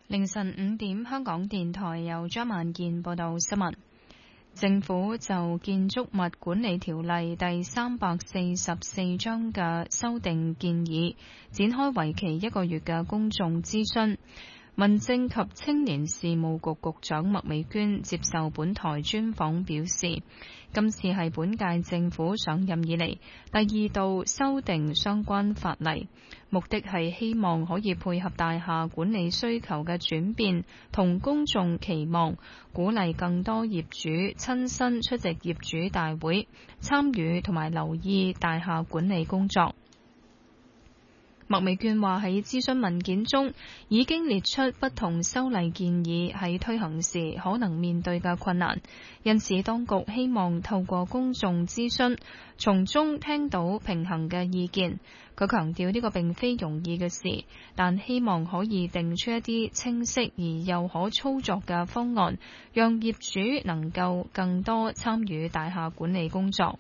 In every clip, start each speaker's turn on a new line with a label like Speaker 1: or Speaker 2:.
Speaker 1: 凌晨5點，香港電台由張萬健報道新聞。政府就建築物管理條例第344章嘅修訂建議，展開為期1個月嘅公眾諮詢。民政及青年事務局局長麥美娟接受本台專訪表示，今次係本屆政府上任以嚟第2度修訂相關法例，目的係希望可以配合大廈管理需求嘅轉變同公眾期望，鼓勵更多業主親身出席業主大會，參與同埋留意大廈管理工作。麥美娟話喺諮詢文件中已經列出不同修例建議喺推行時可能面對嘅困難，因此當局希望透過公眾諮詢，從中聽到平衡嘅意見。佢強調呢個並非容易嘅事，但希望可以定出一啲清晰而又可操作嘅方案，讓業主能夠更多參與大廈管理工作。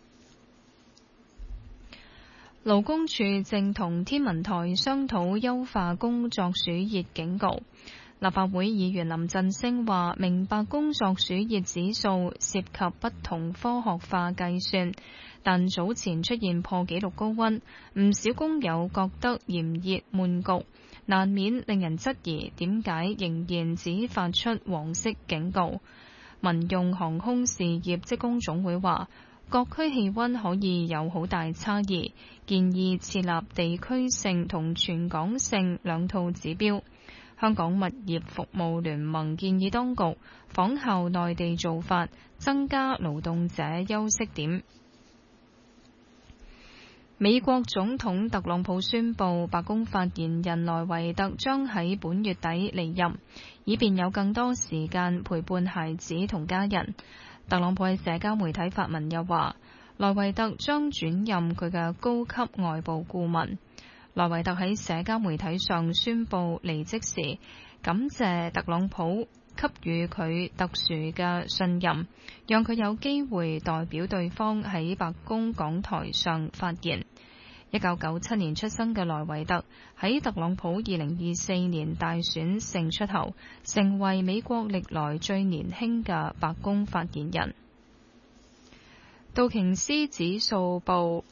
Speaker 1: 勞工處正同天文台商討優化工作暑熱警告。立法會議員林振昇話：明白工作暑熱指數涉及不同科學化計算，但早前出現破紀錄高溫，唔少工友覺得炎熱悶局，難免令人質疑點解仍然只發出黃色警告。民用航空事業職工總會話：各區氣溫可以有好大差異，建議設立地區性同全港性兩套指標。香港物業服務聯盟建議當局仿效內地做法，增加勞動者休息點。美國總統特朗普宣布，白宮發言人萊維特將喺本月底離任，以便有更多時間陪伴孩子同家人。特朗普喺社交媒體發文又話，萊維特將轉任佢嘅高級外部顧問。萊維特喺社交媒體上宣布離職時，感謝特朗普給予佢特殊嘅信任，讓佢有機會代表對方喺白宮講台上發言。1997年出生嘅萊維特喺特朗普2024年大選勝出後，成為美國歷來最年輕嘅白宮發言人。道瓊斯指數報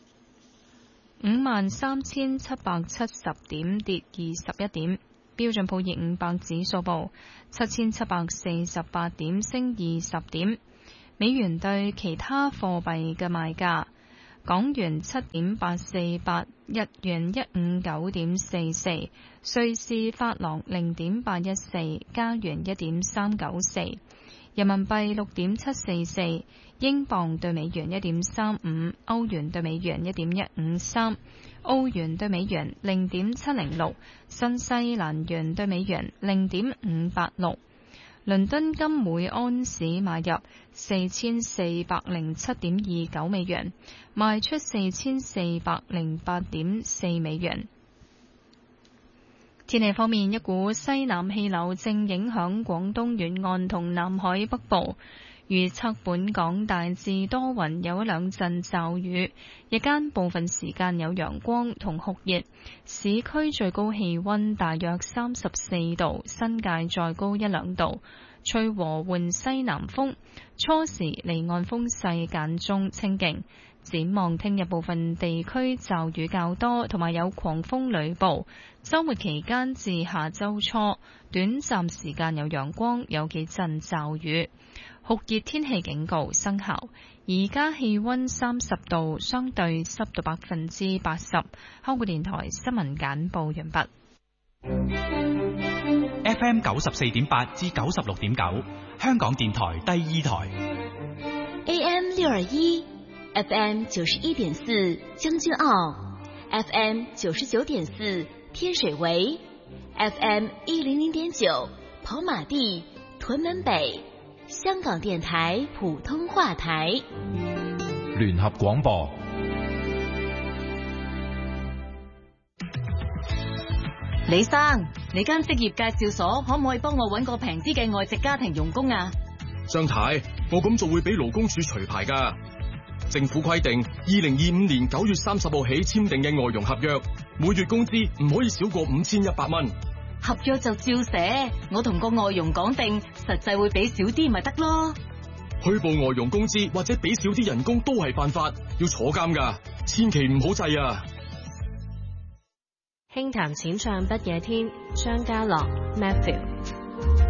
Speaker 1: 53,770點，跌21點。標準普爾500指數報7,748點，升20點。美元對其他貨幣嘅賣價：港元7.848，日元159.44，瑞士法郎0.814，加元1.394，人民幣6.744，英鎊對美元1.35，歐元對美元1.153，澳元對美元0.706，新西蘭元對美元0.586。倫敦金每安士買入4407.29美元，賣出4408.4美元。天氣方面，一股西南氣流正影響廣東沿岸同南海北部，預測本港大致多雲，有一兩陣驟雨，日間部分時間有陽光同酷熱，市區最高氣溫大約34度，新界再高一兩度，吹和緩西南風，初時離岸風勢間中清勁。展望聽日部分地區驟雨較多，同埋有狂風雷暴。週末期間至下週初，短暫時間有陽光，有幾陣驟雨。酷熱天氣警告生效。而家氣溫30度，相對濕度80%。香港電台新聞簡報完畢。
Speaker 2: FM 94.8至96.9，香港電台第二台。
Speaker 3: AM 621，FM 91.4，將軍澳 ，FM 99.4，天水圍 ，FM 100.9，跑馬地、屯門北。香港電台普通話台，
Speaker 4: 聯合廣播。
Speaker 5: 李生，你間職業介紹所可唔可以幫我搵個平啲嘅外籍家庭傭工啊？
Speaker 6: 張太，我咁做會俾勞工處除牌㗎。政府規定，2025年9月30號起簽訂嘅外傭合約，每月工資唔可以少過5100蚊。
Speaker 5: 合約就照寫，我同個外傭講定，實際會俾少啲咪得咯。
Speaker 6: 虛報外傭工資或者俾少啲人工都係犯法，要坐監噶，千祈唔好制啊！
Speaker 7: 輕談淺唱不夜天，張家樂 Matthew。